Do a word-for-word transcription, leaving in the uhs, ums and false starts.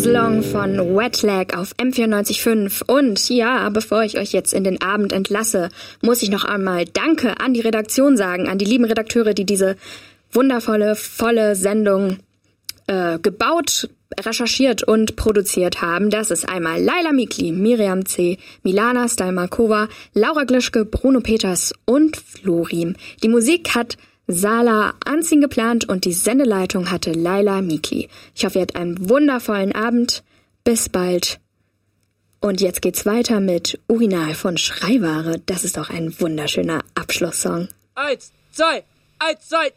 Goes Long von Wetlag auf M vierundneunzig Komma fünf. Und ja, bevor ich euch jetzt in den Abend entlasse, muss ich noch einmal Danke an die Redaktion sagen, an die lieben Redakteure, die diese wundervolle, volle Sendung äh, gebaut, recherchiert und produziert haben. Das ist einmal Laila Mikli, Miriam C., Milana Stalmarkova, Laura Glischke, Bruno Peters und Florim. Die Musik hat Sala Anzing geplant und die Sendeleitung hatte Laila Mikli. Ich hoffe, ihr habt einen wundervollen Abend. Bis bald. Und jetzt geht's weiter mit Urinal von Schreiware. Das ist doch ein wunderschöner Abschlusssong. Eins, zwei, eins, zwei,